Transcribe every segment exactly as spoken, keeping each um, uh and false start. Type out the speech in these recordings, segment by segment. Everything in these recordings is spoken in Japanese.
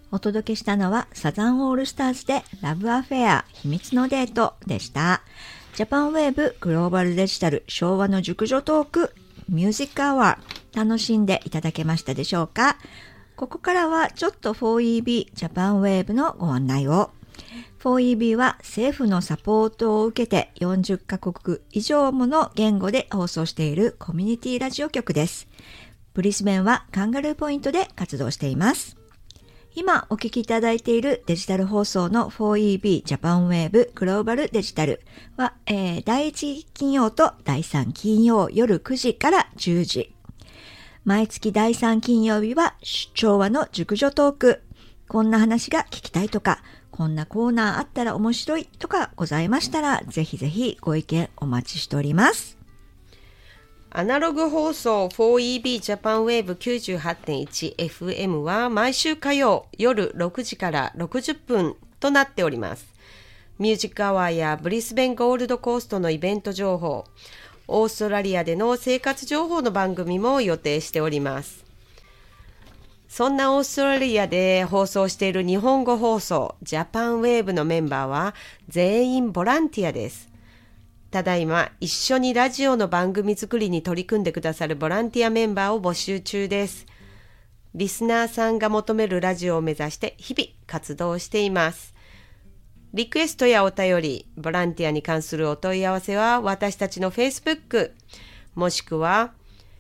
お届けしたのはサザンオールスターズでラブアフェア秘密のデートでした。ジャパンウェーブグローバルデジタル昭和の熟女トークミュージックアワー楽しんでいただけましたでしょうか。ここからはちょっと フォーイービー ジャパンウェーブのご案内を。フォーイービー は政府のサポートを受けてよんじゅっカ国以上もの言語で放送しているコミュニティラジオ局です。ブリスベンはカンガルーポイントで活動しています。今お聞きいただいているデジタル放送の フォーイービー ジャパンウェーブグローバルデジタルは、えー、だいいち金曜とだいさん金曜夜くじからじゅうじ。毎月だいさん金曜日は昭和の熟女トーク。こんな話が聞きたいとか、こんなコーナーあったら面白いとかございましたら、ぜひぜひご意見お待ちしております。 アナログ放送 フォーイービー ジャパンウェーブ きゅうじゅうはちてんいちエフエム は毎週火曜夜ろくじからろくじゅっぷんとなっております。ミュージックアワーやブリスベンゴールドコーストのイベント情報、オーストラリアでの生活情報の番組も予定しております。そんなオーストラリアで放送している日本語放送ジャパンウェーブのメンバーは全員ボランティアです。ただいま一緒にラジオの番組作りに取り組んでくださるボランティアメンバーを募集中です。リスナーさんが求めるラジオを目指して日々活動しています。リクエストやお便り、ボランティアに関するお問い合わせは私たちの Facebook もしくは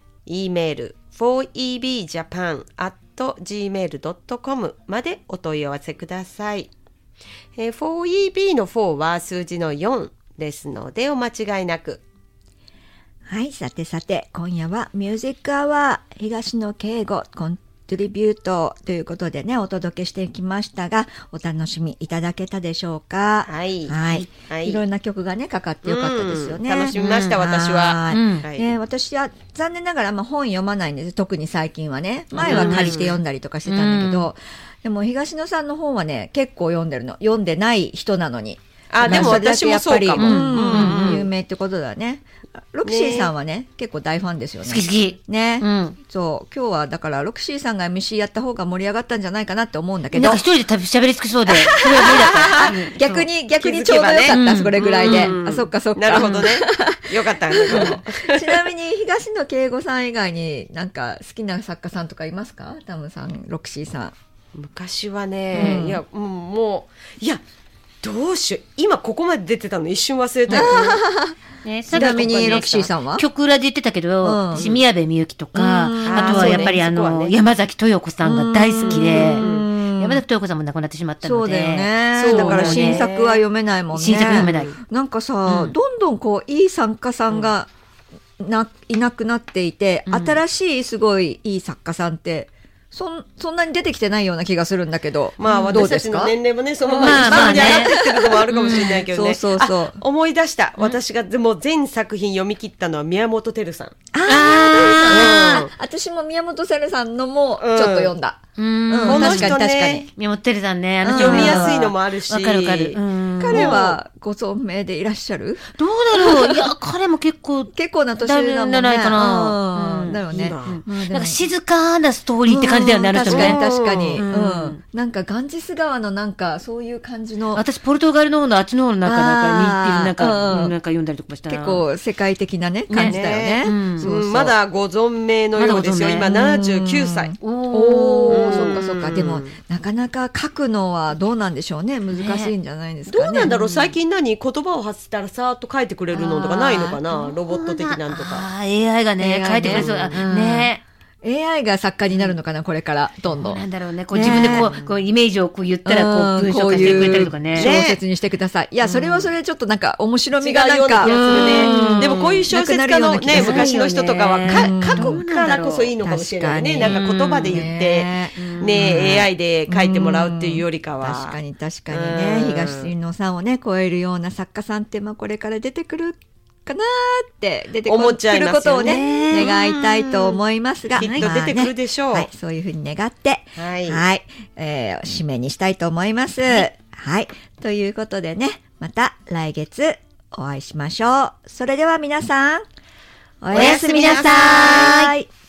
E メール フォーイービージャパン アット ジーメール ドットコム までお問い合わせください。えー、フォーイービー のフォーは数字のよんですのでお間違いなく。 はい、さてさて今夜はミュージックアワー東野圭吾コントリビュートということでねお届けしてきましたが、お楽しみいただけたでしょうか。 はい、 はい、はい、いろんな曲がねかかってよかったですよね。 楽しみました、うん、私は、 うんはいね、私は残念ながら、まあ、本読まないんです。特に最近はね、前は借りて読んだりとかしてたんだけど、うん、でも東野さんの本はね結構読んでるの。読んでない人なのに。 あ、でも私もそうかも、 うんうんうん、有名ってことだね。ロクシーさんはね、ね結構大ファンですよね。 好き好き。 ね、うん。そう、今日はだからロクシーさんが エムシー やった方が盛り上がったんじゃないかなって思うんだけど。 なんか一人で喋り尽くそうで、それは無理だった。 逆に、逆にちょうどよかった、ね、それぐらいで、うん。あ、そっかそっか。 なるほどね。よかったね。 ちなみに東野圭吾さん以外になんか好きな作家さんとかいますか？タムさん、ロクシーさん。 昔はね、うん、いや、もう、いや、どうしよう今ここまで出てたの一瞬忘れたよ、 ね、ちなみにロクシーさんは曲裏で言ってたけど、うん、私宮部みゆきとか、うん、あとはやっぱりあの、ね、山崎豊子さんが大好きで、山崎豊子さんも亡くなってしまったので、 そうだよね。そうだから新作は読めないもんね。 新作読めない。 なんかさ、うん、どんどんこういい作家さんがな、いなくなっていて、うん、新しいすごいいい作家さんってそん、そんなに出てきてないような気がするんだけど。 まあ、うん、私たちの年齢もね、そのままに上がってきてるのもあるかもしれないけどね。うん、そうそうそう。思い出した。私がでも全作品読み切ったのは宮本照さん。ああ、うん、私も宮本照さんのもちょっと読んだ。 うん。うん、 この人ね、確かに。宮本照さんね、あの読みやすいのもあるし。 わかるわかる。 彼はご存命でいらっしゃる？ どうだろう。いや、彼も結構、 結構な年だもんね。 じゃないかな。 うん、だよね。 なんか静かなストーリーって感じだよね、あの人ね。 確かに、うんうん、なんかガンジス川のなんかそういう感じの、 私ポルトガルの方のあっちの方の中なんかに行ってるなんか、うん、なんか読んだりとかしたら結構世界的なね感じだよね。 ね、うん、そうそう、まだご存命のようですよ。今ななじゅうきゅうさい。 おお、そっかそっか。でもなかなか書くのはどうなんでしょうね。難しいんじゃないですかね。 どうなんだろう。最近何言葉を発したらさーっと書いてくれるのとかないのかな。ロボット的なんとか。 あ、エーアイ がね、ね書いてくれそうだね。 エーアイ が作家になるのかな、これからどんどん。 なんだろうね、こう自分でこう、こうイメージをこう言ったらこう文章化してくれたりとかね。 小説にしてください。いや、それはそれちょっとなんか面白みがなんか、 ね、でもこういう小説家のね、昔の人とかは書くからこそいいのかもしれないね。なんか言葉で言ってね、エーアイ で書いてもらうっていうよりかは。 確かに確かにね、東野さんをね超えるような作家さんってまあこれから出てくるかなーって出てくることをね願いたいと思いますが、 きっと出てくるでしょう、 まあね、はい、そういうふうに願って、はいはい、えー、締めにしたいと思います、はい、はい、ということでね、また来月お会いしましょう。それでは皆さんおやすみなさい。